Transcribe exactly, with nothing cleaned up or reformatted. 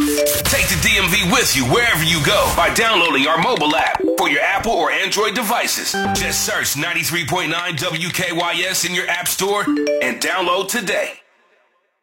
Take the D M V with you wherever you go by downloading our mobile app for your Apple or Android devices. Just search ninety-three point nine W K Y S in your app store and download today.